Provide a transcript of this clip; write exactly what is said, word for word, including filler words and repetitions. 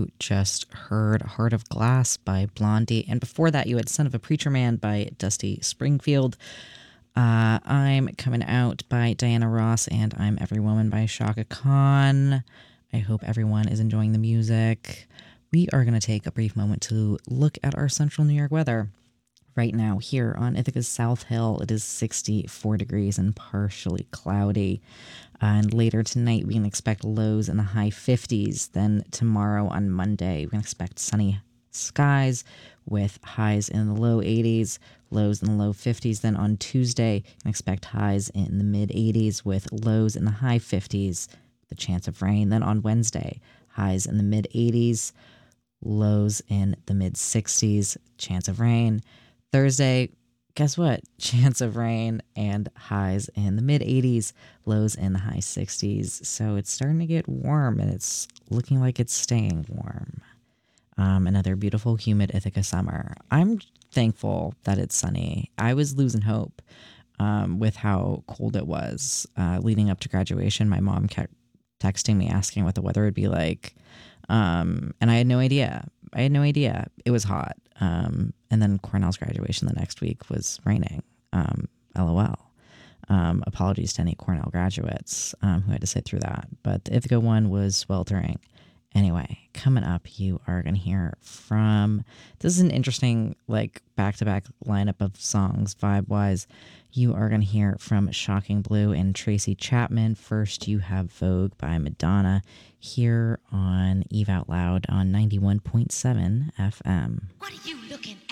You just heard Heart of Glass by Blondie. And before that, you had Son of a Preacher Man by Dusty Springfield. Uh, I'm Coming Out by Diana Ross, and I'm Every Woman by Shaka Khan. I hope everyone is enjoying the music. We are going to take a brief moment to look at our central New York weather. Right now, here on Ithaca's South Hill, it is sixty-four degrees and partially cloudy. Uh, and later tonight, we can expect lows in the high fifties. Then tomorrow on Monday, we can expect sunny skies with highs in the low eighties, lows in the low fifties. Then on Tuesday, we can expect highs in the mid eighties with lows in the high fifties, the chance of rain. Then on Wednesday, highs in the mid eighties, lows in the mid sixties, chance of rain. Thursday, guess what? Chance of rain and highs in the mid eighties, lows in the high sixties. So it's starting to get warm, and it's looking like it's staying warm. Um, another beautiful, humid Ithaca summer. I'm thankful that it's sunny. I was losing hope um, with how cold it was uh, leading up to graduation. My mom kept texting me asking what the weather would be like. Um, and I had no idea. I had no idea. It was hot. Um, and then Cornell's graduation the next week was raining. Um, LOL. Um, apologies to any Cornell graduates um, who had to sit through that. But the Ithaca one was sweltering. Anyway, coming up, you are going to hear from, this is an interesting, like, back-to-back lineup of songs, vibe-wise. You are going to hear from Shocking Blue and Tracy Chapman. First, you have Vogue by Madonna here on Eve Out Loud on ninety-one point seven F M. What are you looking